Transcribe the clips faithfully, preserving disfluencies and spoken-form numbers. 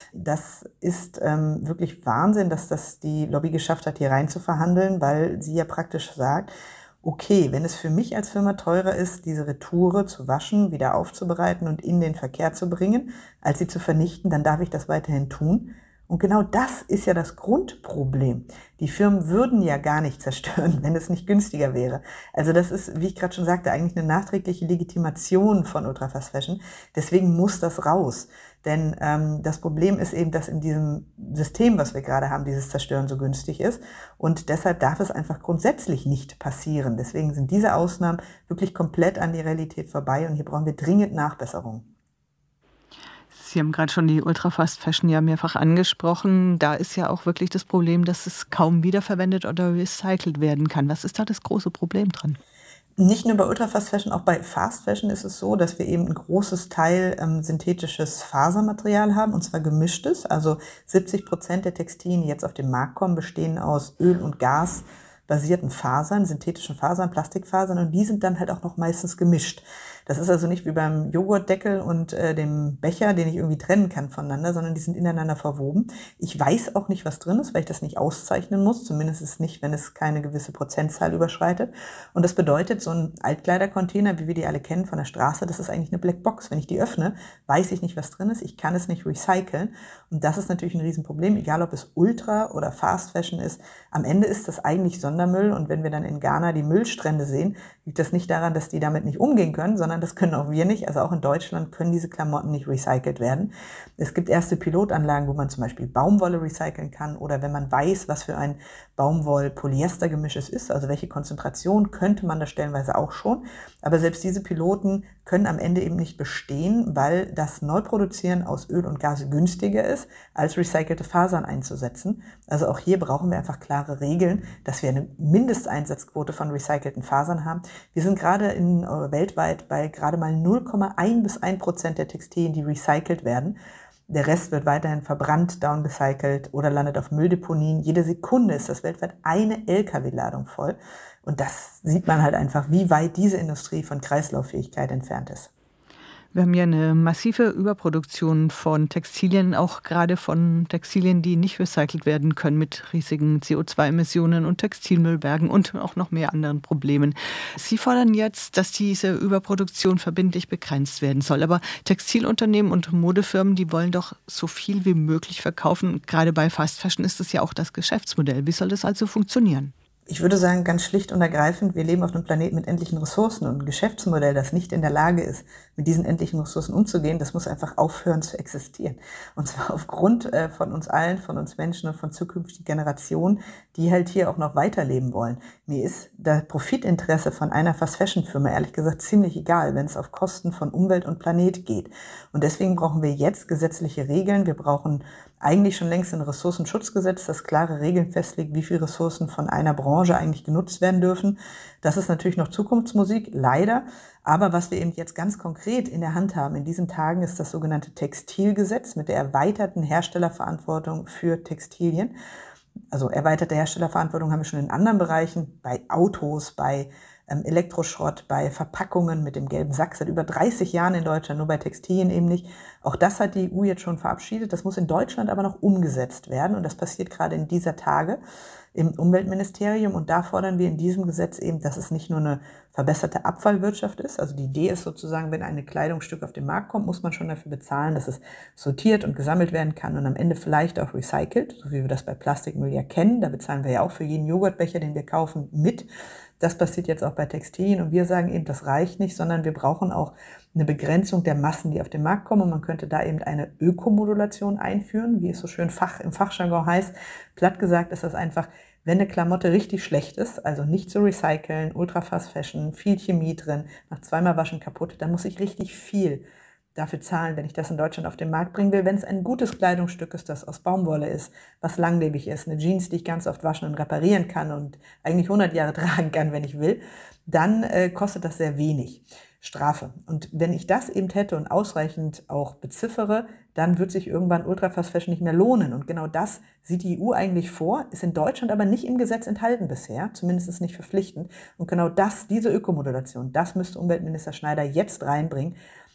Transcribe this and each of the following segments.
Das ist ähm, wirklich Wahnsinn, dass das die Lobby geschafft hat, hier rein zu verhandeln, weil sie ja praktisch sagt, okay, wenn es für mich als Firma teurer ist, diese Retoure zu waschen, wieder aufzubereiten und in den Verkehr zu bringen, als sie zu vernichten, dann darf ich das weiterhin tun. Und genau das ist ja das Grundproblem. Die Firmen würden ja gar nicht zerstören, wenn es nicht günstiger wäre. Also das ist, wie ich gerade schon sagte, eigentlich eine nachträgliche Legitimation von Ultra Fast Fashion. Deswegen muss das raus. Denn ähm, das Problem ist eben, dass in diesem System, was wir gerade haben, dieses Zerstören so günstig ist. Und deshalb darf es einfach grundsätzlich nicht passieren. Deswegen sind diese Ausnahmen wirklich komplett an die Realität vorbei. Und hier brauchen wir dringend Nachbesserungen. Sie haben gerade schon die Ultra Fast Fashion ja mehrfach angesprochen. Da ist ja auch wirklich das Problem, dass es kaum wiederverwendet oder recycelt werden kann. Was ist da das große Problem dran? Nicht nur bei Ultra Fast Fashion, auch bei Fast Fashion ist es so, dass wir eben ein großes Teil ähm, synthetisches Fasermaterial haben, und zwar gemischtes. Also siebzig Prozent der Textilien, die jetzt auf den Markt kommen, bestehen aus Öl- und Gasbasierten Fasern, synthetischen Fasern, Plastikfasern, und die sind dann halt auch noch meistens gemischt. Das ist also nicht wie beim Joghurtdeckel und äh, dem Becher, den ich irgendwie trennen kann voneinander, sondern die sind ineinander verwoben. Ich weiß auch nicht, was drin ist, weil ich das nicht auszeichnen muss, zumindest nicht, wenn es keine gewisse Prozentzahl überschreitet. Und das bedeutet, so ein Altkleidercontainer, wie wir die alle kennen von der Straße, das ist eigentlich eine Blackbox. Wenn ich die öffne, weiß ich nicht, was drin ist, ich kann es nicht recyceln. Und das ist natürlich ein Riesenproblem, egal ob es Ultra oder Fast Fashion ist. Am Ende ist das eigentlich Sondermüll, und wenn wir dann in Ghana die Müllstrände sehen, liegt das nicht daran, dass die damit nicht umgehen können, sondern das können auch wir nicht. Also auch in Deutschland können diese Klamotten nicht recycelt werden. Es gibt erste Pilotanlagen, wo man zum Beispiel Baumwolle recyceln kann, oder wenn man weiß, was für ein Baumwoll-Polyester-Gemisch es ist, also welche Konzentration, könnte man das stellenweise auch schon. Aber selbst diese Piloten können am Ende eben nicht bestehen, weil das Neuproduzieren aus Öl und Gas günstiger ist, als recycelte Fasern einzusetzen. Also auch hier brauchen wir einfach klare Regeln, dass wir eine Mindesteinsatzquote von recycelten Fasern haben. Wir sind gerade in, äh, weltweit bei gerade mal null Komma eins bis ein Prozent der Textilien, die recycelt werden. Der Rest wird weiterhin verbrannt, downgecycelt oder landet auf Mülldeponien. Jede Sekunde ist das weltweit eine L K W-Ladung voll. Und das sieht man halt einfach, wie weit diese Industrie von Kreislauffähigkeit entfernt ist. Wir haben ja eine massive Überproduktion von Textilien, auch gerade von Textilien, die nicht recycelt werden können, mit riesigen C O zwei Emissionen und Textilmüllbergen und auch noch mehr anderen Problemen. Sie fordern jetzt, dass diese Überproduktion verbindlich begrenzt werden soll. Aber Textilunternehmen und Modefirmen, die wollen doch so viel wie möglich verkaufen. Gerade bei Fast Fashion ist das ja auch das Geschäftsmodell. Wie soll das also funktionieren? Ich würde sagen, ganz schlicht und ergreifend, wir leben auf einem Planeten mit endlichen Ressourcen, und ein Geschäftsmodell, das nicht in der Lage ist, mit diesen endlichen Ressourcen umzugehen, das muss einfach aufhören zu existieren. Und zwar aufgrund äh, von uns allen, von uns Menschen und von zukünftigen Generationen, die halt hier auch noch weiterleben wollen. Mir ist das Profitinteresse von einer Fast-Fashion-Firma ehrlich gesagt ziemlich egal, wenn es auf Kosten von Umwelt und Planet geht. Und deswegen brauchen wir jetzt gesetzliche Regeln. Wir brauchen eigentlich schon längst ein Ressourcenschutzgesetz, das klare Regeln festlegt, wie viele Ressourcen von einer Branche eigentlich genutzt werden dürfen. Das ist natürlich noch Zukunftsmusik, leider. Aber was wir eben jetzt ganz konkret in der Hand haben in diesen Tagen, ist das sogenannte Textilgesetz mit der erweiterten Herstellerverantwortung für Textilien. Also erweiterte Herstellerverantwortung haben wir schon in anderen Bereichen, bei Autos, bei ähm, Elektroschrott, bei Verpackungen mit dem gelben Sack seit über dreißig Jahren in Deutschland, nur bei Textilien eben nicht. Auch das hat die E U jetzt schon verabschiedet. Das muss in Deutschland aber noch umgesetzt werden, und das passiert gerade in dieser Tage im Umweltministerium. Und da fordern wir in diesem Gesetz eben, dass es nicht nur eine verbesserte Abfallwirtschaft ist. Also die Idee ist sozusagen, wenn ein Kleidungsstück auf den Markt kommt, muss man schon dafür bezahlen, dass es sortiert und gesammelt werden kann und am Ende vielleicht auch recycelt, so wie wir das bei Plastikmüll ja kennen. Da bezahlen wir ja auch für jeden Joghurtbecher, den wir kaufen, mit. Das passiert jetzt auch bei Textilien, und wir sagen eben, das reicht nicht, sondern wir brauchen auch eine Begrenzung der Massen, die auf den Markt kommen, und man könnte da eben eine Ökomodulation einführen, wie es so schön Fach, im Fachjargon heißt. Platt gesagt ist das einfach, wenn eine Klamotte richtig schlecht ist, also nicht zu recyceln, ultra fast Fashion, viel Chemie drin, nach zweimal Waschen kaputt, dann muss ich richtig viel dafür zahlen, wenn ich das in Deutschland auf den Markt bringen will. Wenn es ein gutes Kleidungsstück ist, das aus Baumwolle ist, was langlebig ist, eine Jeans, die ich ganz oft waschen und reparieren kann und eigentlich hundert Jahre tragen kann, wenn ich will, dann äh, kostet das sehr wenig Strafe. Und wenn ich das eben hätte und ausreichend auch beziffere, dann wird sich irgendwann Ultra Fast Fashion nicht mehr lohnen. Und genau das sieht die E U eigentlich vor, ist in Deutschland aber nicht im Gesetz enthalten bisher, zumindest nicht verpflichtend. Und genau das, diese Ökomodulation, das müsste Umweltminister Schneider jetzt reinbringen.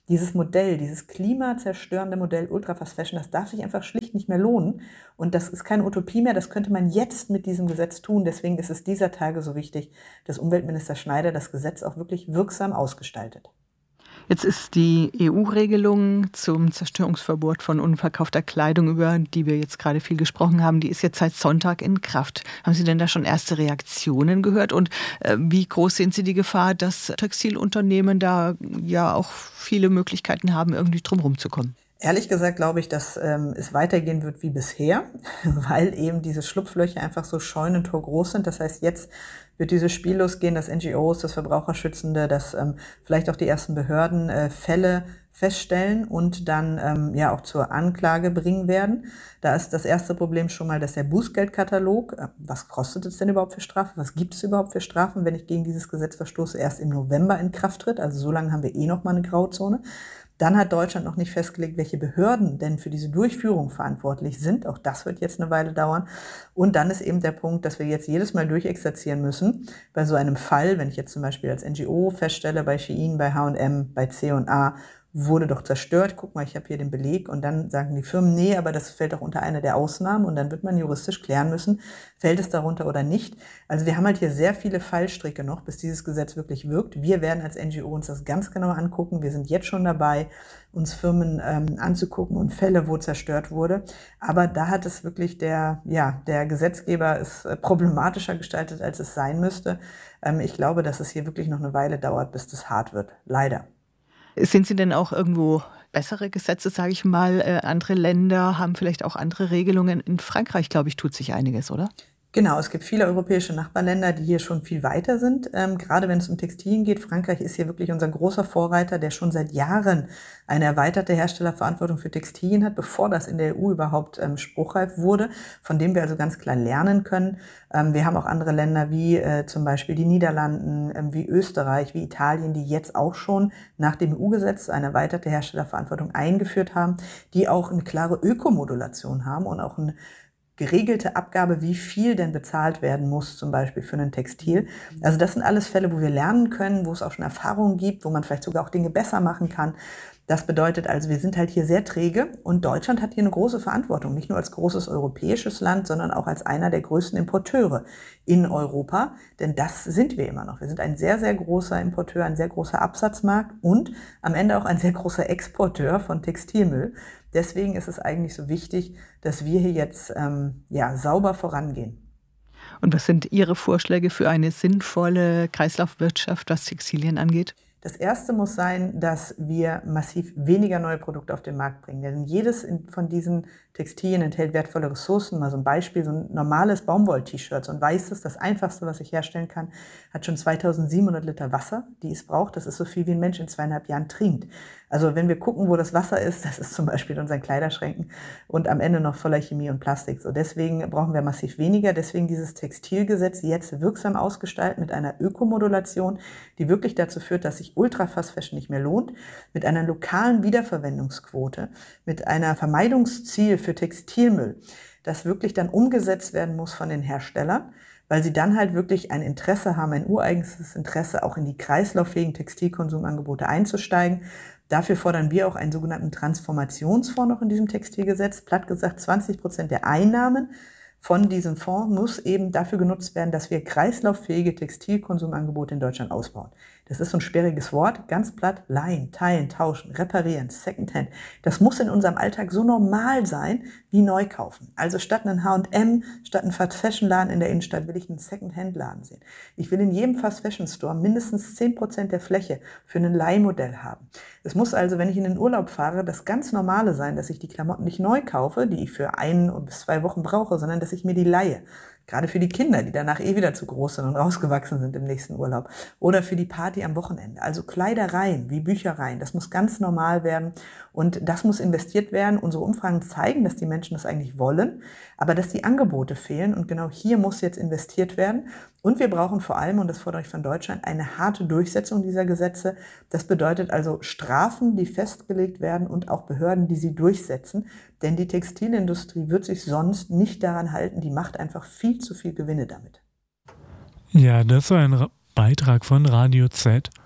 Dieses Modell, dieses klimazerstörende Modell Ultra Fast Fashion, das darf sich einfach schlicht nicht mehr lohnen. Und das ist keine Utopie mehr, das könnte man jetzt mit diesem Gesetz tun. Deswegen ist es dieser Tage so wichtig, dass Umweltminister Schneider das Gesetz auch wirklich wirksam ausgestaltet. Jetzt ist die E U-Regelung zum Zerstörungsverbot von unverkaufter Kleidung, über die wir jetzt gerade viel gesprochen haben, die ist jetzt seit Sonntag in Kraft. Haben Sie denn da schon erste Reaktionen gehört? Und äh, wie groß sehen Sie die Gefahr, dass Textilunternehmen da ja auch viele Möglichkeiten haben, irgendwie drumherum zu kommen? Ehrlich gesagt glaube ich, dass ähm, es weitergehen wird wie bisher, weil eben diese Schlupflöcher einfach so scheunentor groß sind. Das heißt, jetzt wird dieses Spiel losgehen, dass N G Os, das Verbraucherschützende, dass ähm, vielleicht auch die ersten Behörden äh, Fälle feststellen und dann ähm, ja auch zur Anklage bringen werden. Da ist das erste Problem schon mal, dass der Bußgeldkatalog, äh, was kostet es denn überhaupt für Strafen, was gibt es überhaupt für Strafen, wenn ich gegen dieses Gesetz verstoße, erst im November in Kraft tritt. Also so lange haben wir eh noch mal eine Grauzone. Dann hat Deutschland noch nicht festgelegt, welche Behörden denn für diese Durchführung verantwortlich sind. Auch das wird jetzt eine Weile dauern. Und dann ist eben der Punkt, dass wir jetzt jedes Mal durchexerzieren müssen. Bei so einem Fall, wenn ich jetzt zum Beispiel als N G O feststelle, bei Shein, bei H und M, bei C und A, wurde doch zerstört. Guck mal, ich habe hier den Beleg. Und dann sagen die Firmen, nee, aber das fällt auch unter eine der Ausnahmen. Und dann wird man juristisch klären müssen, fällt es darunter oder nicht. Also wir haben halt hier sehr viele Fallstricke noch, bis dieses Gesetz wirklich wirkt. Wir werden als N G O uns das ganz genau angucken. Wir sind jetzt schon dabei, uns Firmen ähm, anzugucken und Fälle, wo zerstört wurde. Aber da hat es wirklich der, ja, der Gesetzgeber ist äh, problematischer gestaltet, als es sein müsste. Ähm, ich glaube, dass es hier wirklich noch eine Weile dauert, bis das hart wird. Leider. Sind Sie denn auch irgendwo bessere Gesetze, sage ich mal? Äh, andere Länder haben vielleicht auch andere Regelungen. In Frankreich, glaube ich, tut sich einiges, oder? Genau, es gibt viele europäische Nachbarländer, die hier schon viel weiter sind. Ähm, gerade wenn es um Textilien geht, Frankreich ist hier wirklich unser großer Vorreiter, der schon seit Jahren eine erweiterte Herstellerverantwortung für Textilien hat, bevor das in der E U überhaupt ähm, spruchreif wurde, von dem wir also ganz klar lernen können. Ähm, wir haben auch andere Länder wie äh, zum Beispiel die Niederlanden, ähm, wie Österreich, wie Italien, die jetzt auch schon nach dem E U-Gesetz eine erweiterte Herstellerverantwortung eingeführt haben, die auch eine klare Ökomodulation haben und auch ein geregelte Abgabe, wie viel denn bezahlt werden muss, zum Beispiel für ein Textil. Also das sind alles Fälle, wo wir lernen können, wo es auch schon Erfahrungen gibt, wo man vielleicht sogar auch Dinge besser machen kann. Das bedeutet also, wir sind halt hier sehr träge und Deutschland hat hier eine große Verantwortung, nicht nur als großes europäisches Land, sondern auch als einer der größten Importeure in Europa, denn das sind wir immer noch. Wir sind ein sehr, sehr großer Importeur, ein sehr großer Absatzmarkt und am Ende auch ein sehr großer Exporteur von Textilmüll. Deswegen ist es eigentlich so wichtig, dass wir hier jetzt ähm, ja, sauber vorangehen. Und was sind Ihre Vorschläge für eine sinnvolle Kreislaufwirtschaft, was Textilien angeht? Das erste muss sein, dass wir massiv weniger neue Produkte auf den Markt bringen. Denn jedes von diesen Textilien enthält wertvolle Ressourcen. Mal so ein Beispiel, so ein normales Baumwoll-T-Shirt, so ein weißes, das einfachste, was ich herstellen kann, hat schon zweitausendsiebenhundert Liter Wasser, die es braucht. Das ist so viel, wie ein Mensch in zweieinhalb Jahren trinkt. Also wenn wir gucken, wo das Wasser ist, das ist zum Beispiel in unseren Kleiderschränken und am Ende noch voller Chemie und Plastik. So deswegen brauchen wir massiv weniger. Deswegen dieses Textilgesetz jetzt wirksam ausgestalten mit einer Ökomodulation, die wirklich dazu führt, dass sich Ultra Fast Fashion nicht mehr lohnt, mit einer lokalen Wiederverwendungsquote, mit einer Vermeidungsziel für Textilmüll, das wirklich dann umgesetzt werden muss von den Herstellern, weil sie dann halt wirklich ein Interesse haben, ein ureigenes Interesse, auch in die kreislauffähigen Textilkonsumangebote einzusteigen. Dafür fordern wir auch einen sogenannten Transformationsfonds noch in diesem Textilgesetz. Platt gesagt, zwanzig Prozent der Einnahmen von diesem Fonds muss eben dafür genutzt werden, dass wir kreislauffähige Textilkonsumangebote in Deutschland ausbauen. Das ist so ein sperriges Wort, ganz platt, leihen, teilen, tauschen, reparieren, Secondhand. Das muss in unserem Alltag so normal sein wie neu kaufen. Also statt einen H und M, statt einen Fast-Fashion-Laden in der Innenstadt will ich einen Secondhand-Laden sehen. Ich will in jedem Fast-Fashion-Store mindestens zehn Prozent der Fläche für ein Leihmodell haben. Es muss also, wenn ich in den Urlaub fahre, das ganz Normale sein, dass ich die Klamotten nicht neu kaufe, die ich für ein bis zwei Wochen brauche, sondern dass ich mir die leihe. Gerade für die Kinder, die danach eh wieder zu groß sind und rausgewachsen sind im nächsten Urlaub. Oder für die Party am Wochenende. Also Kleidereien wie Büchereien, das muss ganz normal werden und das muss investiert werden. Unsere Umfragen zeigen, dass die Menschen das eigentlich wollen, aber dass die Angebote fehlen und genau hier muss jetzt investiert werden. Und wir brauchen vor allem, und das fordere ich von Deutschland, eine harte Durchsetzung dieser Gesetze. Das bedeutet also Strafen, die festgelegt werden und auch Behörden, die sie durchsetzen. Denn die Textilindustrie wird sich sonst nicht daran halten. Die macht einfach viel zu viel Gewinne damit. Ja, das war ein Ra- Beitrag von Radio Z.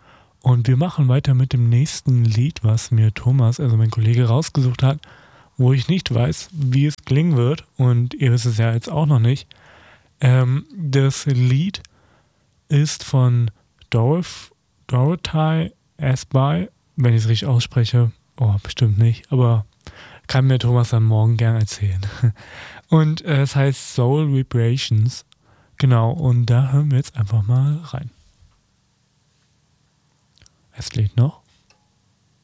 Und wir machen weiter mit dem nächsten Lied, was mir Thomas, also mein Kollege, rausgesucht hat, wo ich nicht weiß, wie es klingen wird. Und ihr wisst es ja jetzt auch noch nicht. Ähm, das Lied ist von Dorf, Dorothy Asby, wenn ich es richtig ausspreche. Oh, bestimmt nicht, aber kann mir Thomas dann morgen gern erzählen. Und äh, es heißt Soul Vibrations. Genau, und da hören wir jetzt einfach mal rein. Es lädt noch.